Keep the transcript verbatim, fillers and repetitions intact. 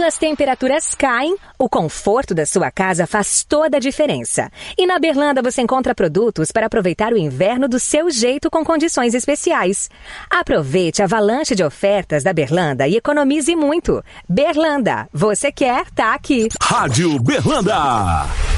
as temperaturas caem, o conforto da sua casa faz toda a diferença. E na Berlanda você encontra produtos para aproveitar o inverno do seu jeito com condições especiais. Aproveite a avalanche de ofertas da Berlanda e economize muito. Berlanda, você quer, tá aqui. Rádio Berlanda.